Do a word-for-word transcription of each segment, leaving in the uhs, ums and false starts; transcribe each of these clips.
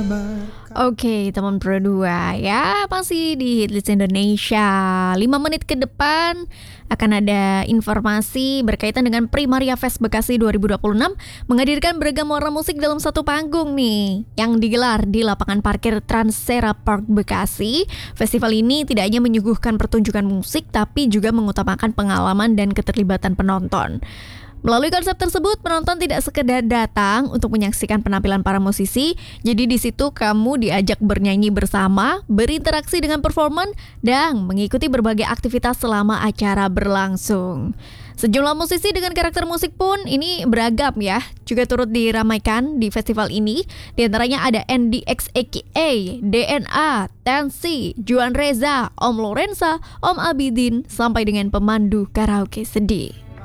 Oke, teman Pro dua ya, masih di Hitlist Indonesia. lima menit ke depan akan ada informasi berkaitan dengan Primaria Fest Bekasi dua ribu dua puluh enam menghadirkan beragam warna musik dalam satu panggung nih yang digelar di lapangan parkir Transera Park Bekasi. Festival ini tidak hanya menyuguhkan pertunjukan musik tapi juga mengutamakan pengalaman dan keterlibatan penonton. Melalui konsep tersebut, penonton tidak sekedar datang untuk menyaksikan penampilan para musisi, jadi di situ kamu diajak bernyanyi bersama, berinteraksi dengan performan, dan mengikuti berbagai aktivitas selama acara berlangsung. Sejumlah musisi dengan karakter musik pun ini beragam ya, juga turut diramaikan di festival ini. Di antaranya ada N D X A K A, D N A, Tensi, Juan Reza, Om Lorenza, Om Abidin, sampai dengan pemandu karaoke sedih.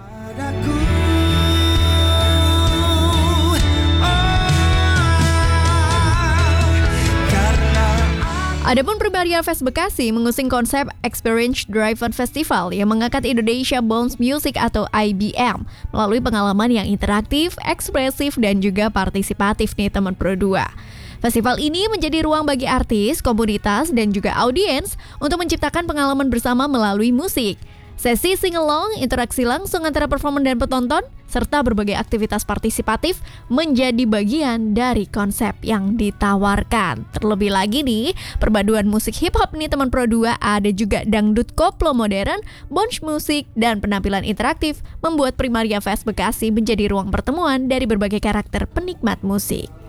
Adapun Primaria Fest Bekasi mengusung konsep Experience Driven Festival yang mengangkat Indonesia Bounce Music atau I B M melalui pengalaman yang interaktif, ekspresif, dan juga partisipatif nih teman Pro dua. Festival ini menjadi ruang bagi artis, komunitas, dan juga audiens untuk menciptakan pengalaman bersama melalui musik. Sesi sing-along, interaksi langsung antara performer dan penonton, serta berbagai aktivitas partisipatif menjadi bagian dari konsep yang ditawarkan. Terlebih lagi nih, perpaduan musik hip-hop nih teman Pro dua, ada juga dangdut koplo modern, bounce musik, dan penampilan interaktif membuat Primaria Fest Bekasi menjadi ruang pertemuan dari berbagai karakter penikmat musik.